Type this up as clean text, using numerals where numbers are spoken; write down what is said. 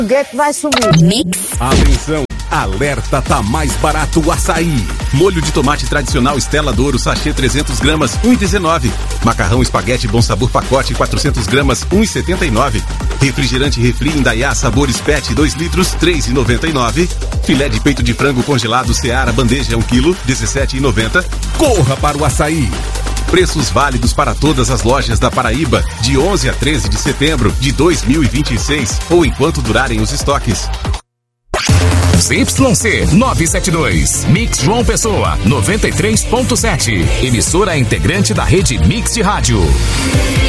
O gueto vai sumir. Atenção! Alerta, tá mais barato o açaí. Molho de tomate tradicional Stella Douro, sachê 300 gramas, 1,19. Macarrão espaguete Bom Sabor pacote 400 gramas, 1,79. Refrigerante Refri Indaiá Sabores Pet 2 litros, 3,99. Filé de peito de frango congelado Seara bandeja 1 kg, 17,90. Corra para o açaí. Preços válidos para todas as lojas da Paraíba, de 11 a 13 de setembro de 2026, ou enquanto durarem os estoques. ZYC 972, Mix João Pessoa, 93.7. Emissora integrante da rede Mix de Rádio.